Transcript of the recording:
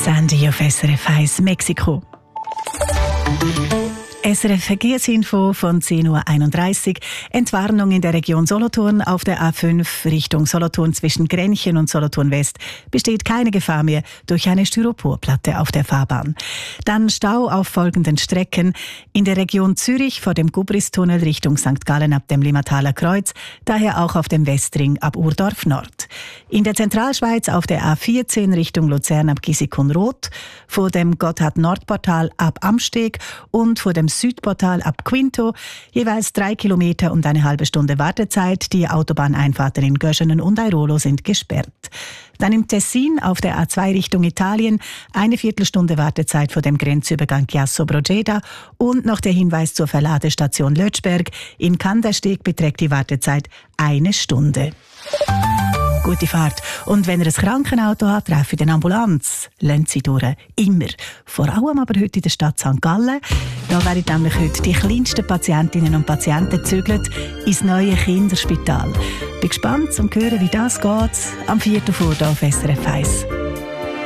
Sandy auf SRF 1 Mexiko. SRF Verkehrsinfo von 10.31 Uhr. Entwarnung in der Region Solothurn auf der A5 Richtung Solothurn zwischen Grenchen und Solothurn West. Besteht keine Gefahr mehr durch eine Styroporplatte auf der Fahrbahn. Dann Stau auf folgenden Strecken. In der Region Zürich vor dem Gubristunnel Richtung St. Gallen ab dem Limmataler Kreuz. Daher auch auf dem Westring ab Urdorf Nord. In der Zentralschweiz auf der A14 Richtung Luzern ab Gisikon-Roth. Vor dem Gotthard-Nordportal ab Amsteg und vor dem Südportal ab Quinto, jeweils 3 Kilometer und eine halbe Stunde Wartezeit. Die Autobahneinfahrten in Göschenen und Airolo sind gesperrt. Dann im Tessin auf der A2 Richtung Italien eine Viertelstunde Wartezeit vor dem Grenzübergang Chiasso-Brogeda und noch der Hinweis zur Verladestation Lötschberg. In Kandersteg beträgt die Wartezeit 1 Stunde. Gute Fahrt. Und wenn ihr ein Krankenauto habt, trefft den Ambulanz. Lasst sie durch. Immer. Vor allem aber heute in der Stadt St. Gallen. Da werden nämlich heute die kleinsten Patientinnen und Patienten gezügelt ins neue Kinderspital. Bin gespannt, um zu hören, wie das geht. Am 4. Uhr auf SRF 1.